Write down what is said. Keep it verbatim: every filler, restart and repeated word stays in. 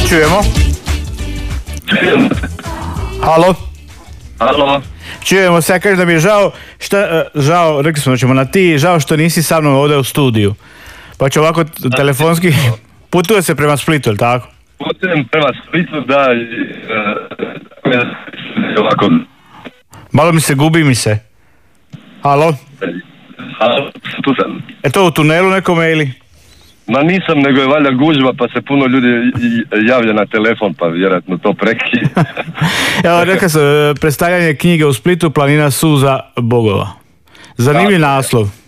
čujemo? Halo? Halo? Čujemo se, ja kažem da mi je žao, šta, žao, rekli smo da ćemo na ti, žao što nisi sa mnom ovdje u studiju. Pa ću ovako telefonski, putuje se prema Splitu, ili tako? Putujem prema Splitu, da, i, uh, ovako... Malo mi se, gubi mi se. Halo? Halo, tu sam. E to u tunelu nekome ili? Ma nisam, nego je valjda gužva, pa se puno ljudi javlja na telefon, pa vjerojatno to preki. Evo, rekao sam, predstavljanje knjige u Splitu, Planina suza bogova. Zanimljiv naslov.